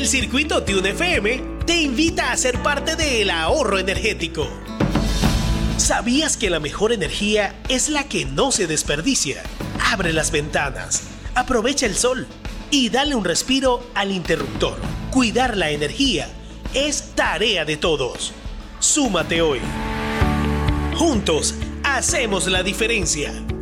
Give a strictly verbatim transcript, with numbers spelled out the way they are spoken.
El circuito Tune F M te invita a ser parte del ahorro energético. ¿Sabías que la mejor energía es la que no se desperdicia? Abre las ventanas, aprovecha el sol y dale un respiro al interruptor. Cuidar la energía es tarea de todos. Súmate hoy. Juntos hacemos la diferencia.